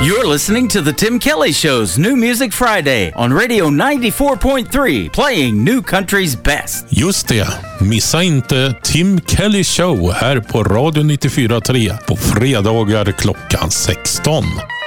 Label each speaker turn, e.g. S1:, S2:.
S1: You're listening to The Tim Kelly Show's New Music Friday on Radio 94.3, playing new country's best.
S2: Just det, missa inte Tim Kelly Show här på Radio 94.3 på fredagar klockan 16.